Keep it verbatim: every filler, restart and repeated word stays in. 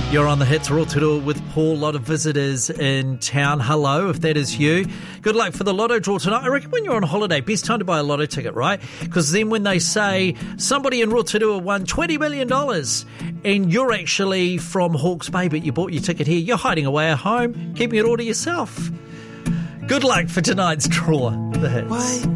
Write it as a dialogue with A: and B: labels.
A: You're on the Hits Rotorua with Paul. A lot of visitors in town. Hello, if that is you. Good luck for the lotto draw tonight. I reckon when you're on holiday, best time to buy a lotto ticket, right? Because then when they say somebody in Rotorua won twenty million dollars and you're actually from Hawke's Bay, but you bought your ticket here, you're hiding away at home, keeping it all to yourself. Good luck for tonight's draw. The Hits.